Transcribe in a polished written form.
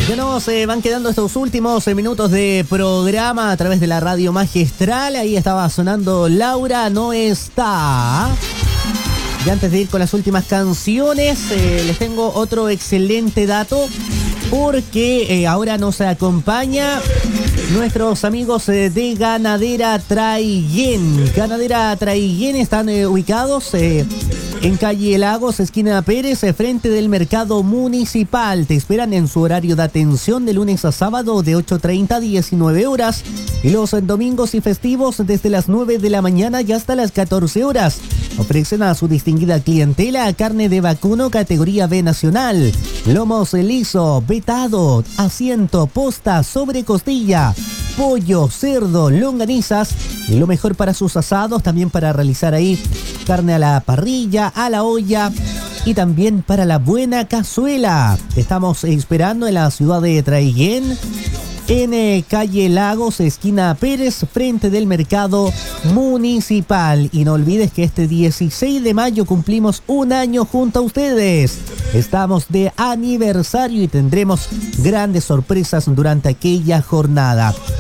Ya nos van quedando estos últimos minutos de programa a través de la radio magistral. Ahí estaba sonando Laura no está. Y antes de ir con las últimas canciones, les tengo otro excelente dato, porque ahora nos acompaña nuestros amigos de Ganadera Traiguén. Ganadera Traiguén están ubicados en calle Lagos, esquina Pérez, frente del mercado municipal. Te esperan en su horario de atención de lunes a sábado de 8:30 a 19 horas y los domingos y festivos desde las 9 de la mañana y hasta las 14 horas. Ofrecen a su distinguida clientela carne de vacuno categoría B nacional, lomos liso, vetado, asiento, posta, sobre costilla, pollo, cerdo, longanizas y lo mejor para sus asados, también para realizar ahí carne a la parrilla, a la olla y también para la buena cazuela. Te estamos esperando en la ciudad de Traiguén, en calle Lagos, esquina Pérez, frente del mercado municipal. Y no olvides que este 16 de mayo cumplimos un año junto a ustedes. Estamos de aniversario y tendremos grandes sorpresas durante aquella jornada.